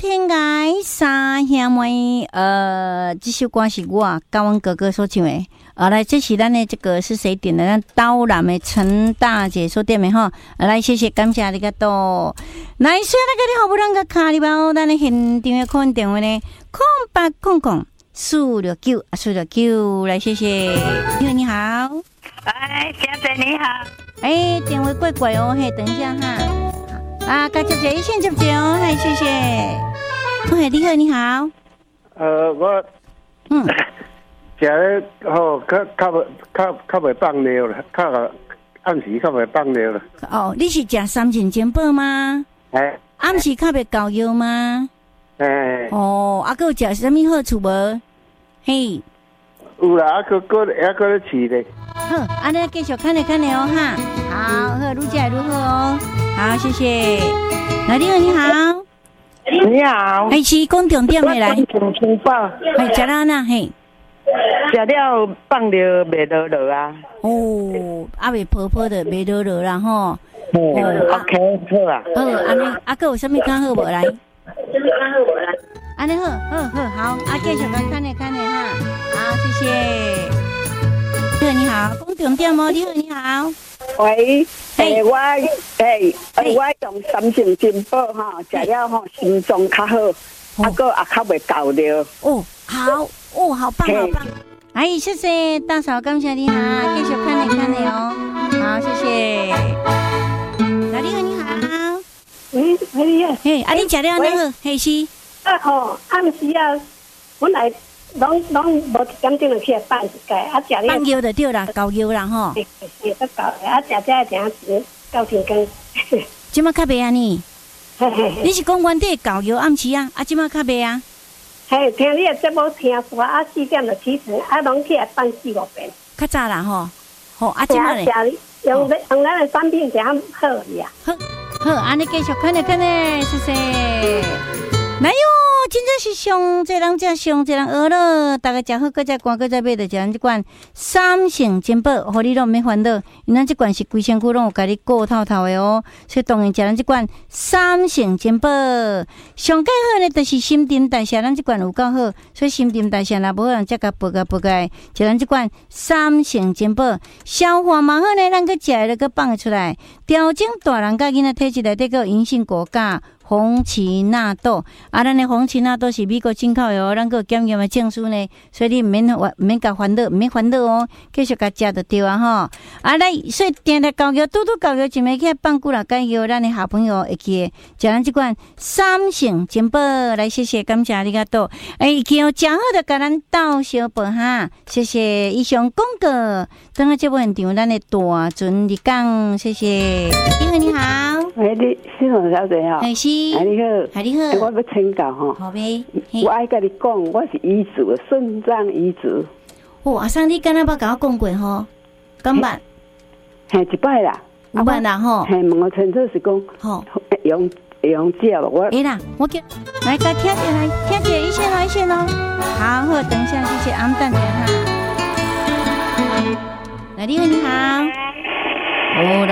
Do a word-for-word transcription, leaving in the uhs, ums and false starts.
天涯三兄妹，呃，这首歌是我甲阮哥哥所唱的。啊，来，这是咱的这个是谁点的？咱刀南的陈大姐所点的哈。啊，来，谢谢，感谢你个多。来，虽然个你好不让个卡里包，咱的现场的空电话呢，空八空空四六九啊，四六九，来，谢谢。你好，你好。 哎，小姐你好。 哎，电话怪怪哦，嘿，等一下哈。啊，该接接一线接接哦，嘿，谢谢。喂，你好，你好。 呃，我嗯， 食咧吼，较较袂较较袂放尿啦，较暗时较袂放尿啦。 哦，你是食三全煎饱吗？ 哎， 暗时较袂高腰吗？ 哎， 哦，啊，还有食什么好处无？嘿， 有啦，啊，个个还个咧饲咧。 好，安尼继续看咧看咧哦哈。好，好，愈食愈好哦。好，谢谢。来，你好，你好。 你好， 哎，是讲重点的来。 清清饱， 哎，食了哪嘿？ 食了放了袂落落啊。 哦，啊，袂婆婆的，袂落落啦吼。 哦 ，OK， 好啊。 好，安尼，啊，还有啥物讲好无来？啥物讲好无来？安尼好，好好好，啊，继续来看咧看咧哈。好，谢谢。你好，你好，讲重点哦。你好，你好。 喂，诶，我诶， 嘿我用三成金宝吼，食了吼心脏较好，啊个也较袂高了。 哦，好，哦，好棒，好棒。哎，谢谢大嫂，感谢你哈，继续看咧看咧哦。好，谢谢。那你好，你好。 喂，喂呀， 嘿，啊，你食了那个嘿是？ 啊吼，暗时啊，本来拢拢无一点钟就起来放一届，啊食了放药就对啦，高药啦吼。 是是得搞，啊食这点子到天光。 即马较袂安尼？ 嘿嘿嘿， 你是讲原底高药暗时啊？啊，即马较袂啊？ 嘿，听你的节目听说啊，四点就起床，啊拢起来放四五遍。 较早啦吼，吼啊，即马咧。 用用咱的产品这样好呀。 好，好，安尼继续看咧看咧，谢谢。来哟，真正是上济人食上济人学了，大家食好，搁再赶，搁再买，就食咱即款三成煎宝，互你拢毋免烦恼，因咱即款是规身躯拢有甲你顾透透的哦，所以当然食咱即款三成煎宝，上介好呢，就是新陈代谢，咱即款有够好，所以新陈代谢若无好，人则甲补个补个，食咱即款三成煎宝，消化嘛好呢，咱搁食了搁放出来，调整大人甲囡仔体质内底个银杏果苷。红荠纳豆，啊，咱的红荠纳豆是美国进口的哦，咱个检验的证书呢，所以你毋免毋免甲烦恼，毋免烦恼哦，继续甲食就对啊吼。啊，来，所以定定教育，拄拄教育，就袂起来放久啦，介邀咱的好朋友会去的，食咱即款三成煎宝，来谢谢，感谢你个多。哎，去哦，食好就甲咱斗小报哈，谢谢。以上广告，等下节目现场咱的大船入港，谢谢。你好，你好。 喂，你新荣小姐哈？ 哎是。 哎你好， 哎你好。 我要请教哈。 好呗。 我爱甲你讲，我是遗族，肾脏遗族。 哦，阿生，你敢若捌甲我讲过吼？敢捌？ 嘿，一摆啦。 有捌啦吼。 嘿，问我陈主是讲， 吼， 用用药我。 哎啦，我叫来甲听者来，听者一线来一线哦。好，好，等一下，谢谢，俺们等者哈。来，你好，你好。哦。